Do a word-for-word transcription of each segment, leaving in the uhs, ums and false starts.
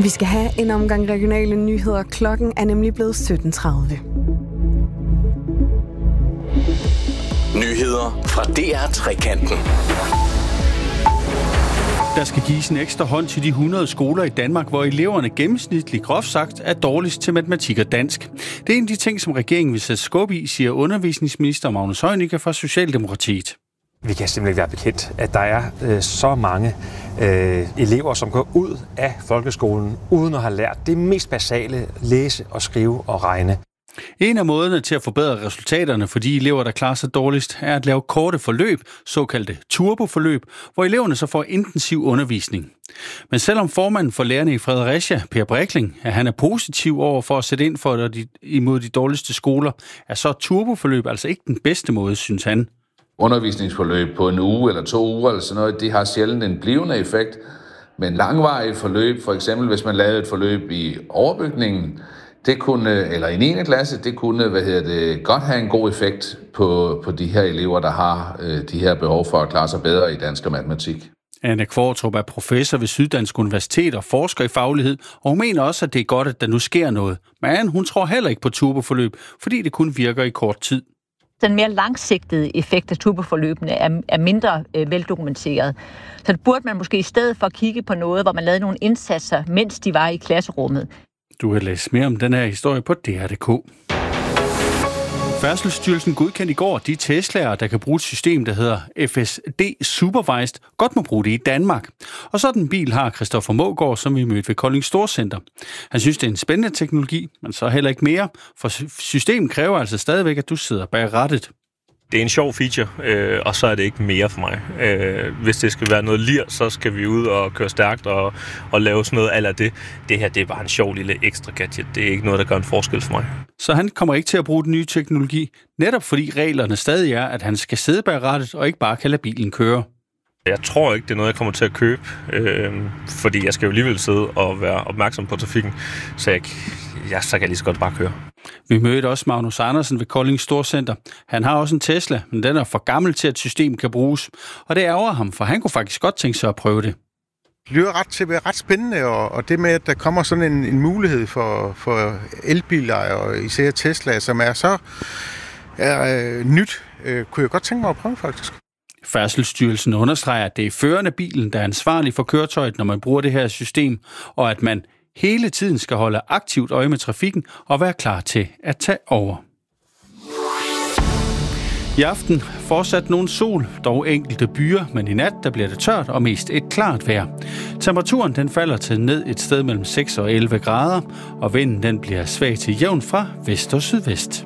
Vi skal have en omgang regionale nyheder. Klokken er nemlig blevet sytten tredive. Nyheder fra D R Trekanten. Der skal gives en ekstra hånd til de hundrede skoler i Danmark, hvor eleverne gennemsnitligt groft sagt er dårligst til matematik og dansk. Det er en af de ting, som regeringen vil sætte skub i, siger undervisningsminister Magnus Heunicke fra Socialdemokratiet. Vi kan simpelthen ikke være bekendt, at der er øh, så mange øh, elever, som går ud af folkeskolen uden at have lært det mest basale: læse og skrive og regne. En af måderne til at forbedre resultaterne for de elever, der klarer sig dårligst, er at lave korte forløb, såkaldte turboforløb, hvor eleverne så får intensiv undervisning. Men selvom formanden for lærerne i Fredericia, Per Brækling, at han er positiv over for at sætte ind for de, imod de dårligste skoler, er så turboforløb altså ikke den bedste måde, synes han. Undervisningsforløb på en uge eller to uger eller sådan noget, det har sjældent en blivende effekt. Men langvarige forløb, for eksempel hvis man lavede et forløb i overbygningen, det kunne, eller i niende klasse, det kunne hvad hedder det, godt have en god effekt på, på de her elever, der har øh, de her behov for at klare sig bedre i dansk og matematik. Anna Kvartrup er professor ved Syddansk Universitet og forsker i faglighed, og hun mener også, at det er godt, at der nu sker noget. Men hun tror heller ikke på turboforløb, fordi det kun virker i kort tid. Den mere langsigtede effekt af turboforløbene er, er mindre øh, veldokumenteret. Så det burde man måske i stedet for kigge på noget, hvor man lavede nogle indsatser, mens de var i klasserummet. Du kan læse mere om den her historie på D R punktum d k. Færdselsstyrelsen godkendte i går de Tesla'er, der kan bruge et system, der hedder F S D Supervised, godt må bruge det i Danmark. Og sådan en bil har Christoffer Mågaard, som vi mødte ved Kolding Storcenter. Han synes, det er en spændende teknologi, men så heller ikke mere, for systemet kræver altså stadigvæk, at du sidder bag rattet. Det er en sjov feature, øh, og så er det ikke mere for mig. Øh, hvis det skal være noget lir, så skal vi ud og køre stærkt og, og lave sådan noget eller det. Det her, det er bare en sjov lille ekstra gadget. Det er ikke noget, der gør en forskel for mig. Så han kommer ikke til at bruge den nye teknologi, netop fordi reglerne stadig er, at han skal sidde bag rattet og ikke bare kan lade bilen køre. Jeg tror ikke, det er noget, jeg kommer til at købe, øh, fordi jeg skal jo alligevel sidde og være opmærksom på trafikken, så jeg, jeg, så kan jeg lige så godt bare køre. Vi mødte også Magnus Andersen ved Kolding Storcenter. Han har også en Tesla, men den er for gammel til, at systemet kan bruges. Og det ærger ham, for han kunne faktisk godt tænke sig at prøve det. Det lyder ret til at være ret spændende, og, og det med, at der kommer sådan en, en mulighed for, for elbiler, og især Tesla, som er så er, øh, nyt, øh, kunne jeg godt tænke mig at prøve faktisk. Færdselsstyrelsen understreger, at det er føreren af bilen, der er ansvarlig for køretøjet, når man bruger det her system, og at man hele tiden skal holde aktivt øje med trafikken og være klar til at tage over. I aften fortsat nogen sol, dog enkelte byer, men i nat der bliver det tørt og mest et klart vejr. Temperaturen den falder til ned et sted mellem seks og elleve grader, og vinden den bliver svag til jævn fra vest og sydvest.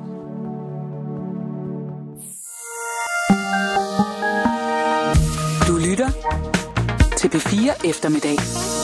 Du lytter til P fire Eftermiddag.